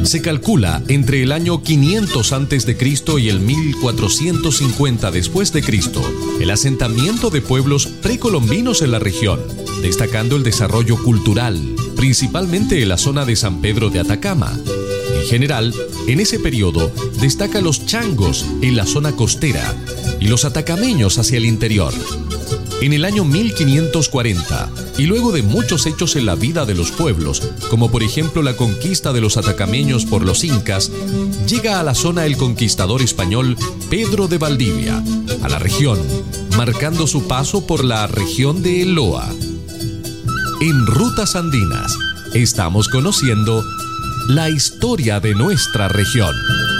Se calcula entre el año 500 a.C. y el 1450 después de Cristo, el asentamiento de pueblos precolombinos en la región, destacando el desarrollo cultural, principalmente en la zona de San Pedro de Atacama. En general, en ese periodo destacan los changos en la zona costera y los atacameños hacia el interior. En el año 1540, y luego de muchos hechos en la vida de los pueblos, como por ejemplo la conquista de los atacameños por los incas, llega a la zona el conquistador español Pedro de Valdivia, a la región, marcando su paso por la región de Eloa. En Rutas Andinas, estamos conociendo la historia de nuestra región.